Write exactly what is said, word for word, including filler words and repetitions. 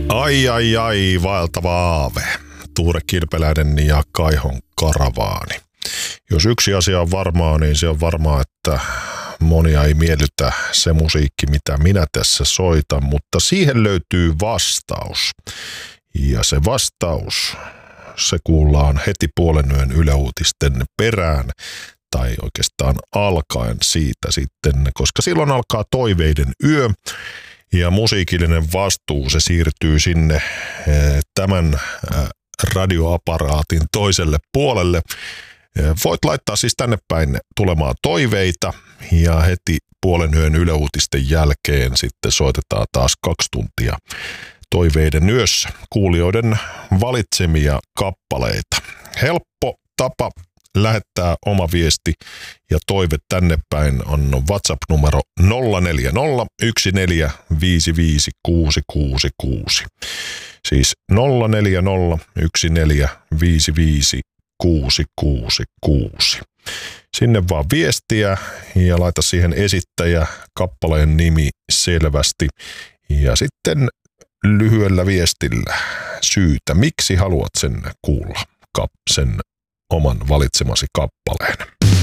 Ai ai ai, vaeltava aave. Tuure Kirpeläinen ja Kaihon karavaani. Jos yksi asia on varmaa, niin se on varmaa, että monia ei miellytä se musiikki, mitä minä tässä soitan, mutta siihen löytyy vastaus. Ja se vastaus, se kuullaan heti puolen yön Yle Uutisten perään, tai oikeastaan alkaen siitä sitten, koska silloin alkaa toiveiden yö. Ja musiikillinen vastuu, se siirtyy sinne tämän radioaparaatin toiselle puolelle. Voit laittaa siis tänne päin tulemaan toiveita ja heti puolen yön Yle Uutisten jälkeen sitten soitetaan taas kaksi tuntia toiveiden yössä kuulijoiden valitsemia kappaleita. Helppo tapa lähettää oma viesti ja toive tänne päin on WhatsApp-numero nolla neljä nolla yksi neljä viisi viisi kuusi kuusi kuusi. Siis nolla neljä nolla yksi neljä viisi viisi kuusi kuusi kuusi. Sinne vaan viestiä ja laita siihen esittäjä, kappaleen nimi selvästi ja sitten lyhyellä viestillä syytä, miksi haluat sen kuulla, sen oman valitsemasi kappaleen.